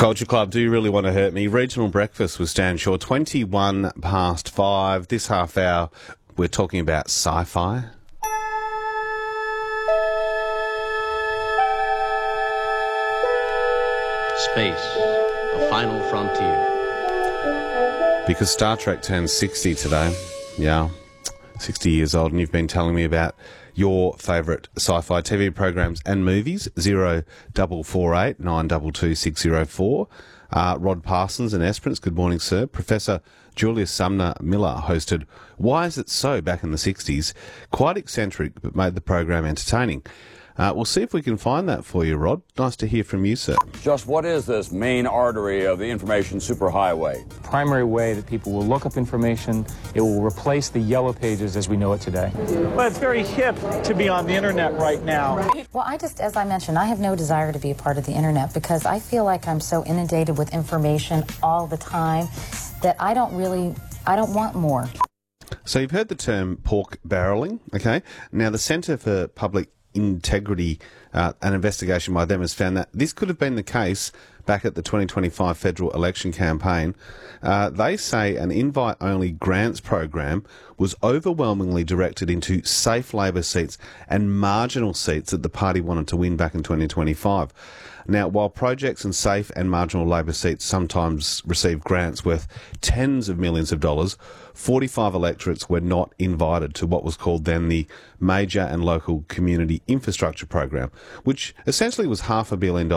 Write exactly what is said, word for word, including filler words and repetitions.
Culture Club, do you really want to hurt me? Regional Breakfast with Stan Shaw, twenty-one past five. This half hour, we're talking about sci-fi. Space, the final frontier. Because Star Trek turns sixty today. Yeah, sixty years old, and you've been telling me about your favourite sci-fi T V programs and movies. Zero double four eight nine double two six zero four. Uh, Rod Parsons and Esperance, good morning, sir. Professor Julius Sumner Miller hosted Why Is It So back in the sixties. Quite eccentric, but made the program entertaining. Uh, we'll see if we can find that for you, Rod. Nice to hear from you, sir. Just what is this main artery of the information superhighway? Primary way that people will look up information. It will replace the yellow pages as we know it today. Well, it's very hip to be on the internet right now. Well, I just, as I mentioned, I have no desire to be a part of the internet because I feel like I'm so inundated with information all the time that I don't really, I don't want more. So you've heard the term pork barrelling, okay? Now, the Centre for Public Integrity, uh, an investigation by them has found that this could have been the case back at the twenty twenty-five federal election campaign. Uh, they say an invite-only grants program was overwhelmingly directed into safe Labor seats and marginal seats that the party wanted to win back in twenty twenty-five. Now, while projects in safe and marginal Labor seats sometimes receive grants worth tens of millions of dollars, forty-five electorates were not invited to what was called then the Major and Local Community Infrastructure Program, which essentially was half a billion dollars